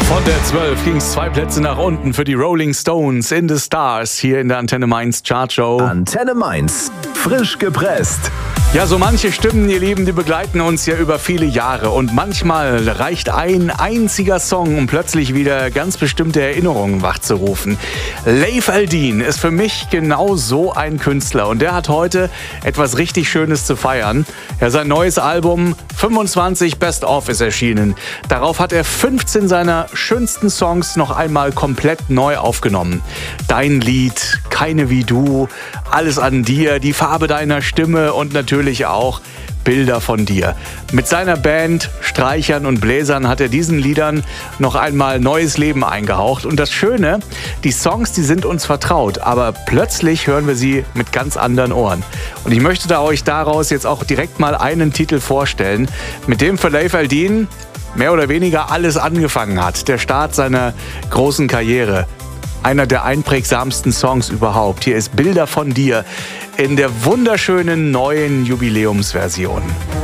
Von der 12 ging es 2 Plätze nach unten für die Rolling Stones in the Stars hier in der Antenne Mainz Chartshow. Antenne Mainz, frisch gepresst. Ja, so manche Stimmen, ihr Lieben, die begleiten uns ja über viele Jahre. Und manchmal reicht ein einziger Song, um plötzlich wieder ganz bestimmte Erinnerungen wachzurufen. Leif Eldin ist für mich genau so ein Künstler. Und der hat heute etwas richtig Schönes zu feiern. Ja, sein neues Album 25 Best Of ist erschienen. Darauf hat er 15 seiner schönsten Songs noch einmal komplett neu aufgenommen. Dein Lied, Keine wie du, Alles an dir, die Farbe deiner Stimme und natürlich auch Bilder von dir. Mit seiner Band, Streichern und Bläsern hat er diesen Liedern noch einmal neues Leben eingehaucht. Und das Schöne, die Songs, die sind uns vertraut, aber plötzlich hören wir sie mit ganz anderen Ohren. Und ich möchte euch daraus jetzt auch direkt mal einen Titel vorstellen, mit dem für Leif Eldin mehr oder weniger alles angefangen hat. Der Start seiner großen Karriere. Einer der einprägsamsten Songs überhaupt. Hier ist Bilder von dir in der wunderschönen neuen Jubiläumsversion.